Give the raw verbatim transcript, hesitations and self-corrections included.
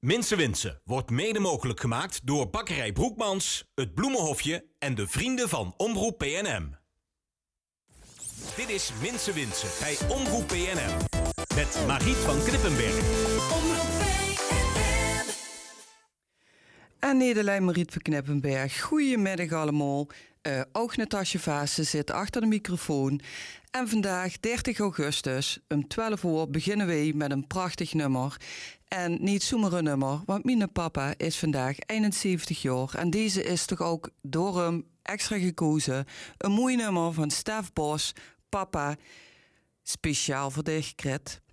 Minse Winsen wordt mede mogelijk gemaakt door Bakkerij Broekmans, het Bloemenhofje en de vrienden van Omroep P N M. Dit is Minse Winsen bij Omroep P N M. Met Mariet van Knippenberg. Omroep P N M. En Nederlijn Mariet van Knippenberg. Goedemiddag allemaal. Uh, ook Natasja Vaassen zit achter de microfoon. En vandaag, dertig augustus, om twaalf uur beginnen wij met een prachtig nummer. En niet zomaar een nummer, want mijn papa is vandaag eenenzeventig jaar. En deze is toch ook door hem extra gekozen. Een mooi nummer van Stef Bos, Papa, speciaal voor dich, Grit.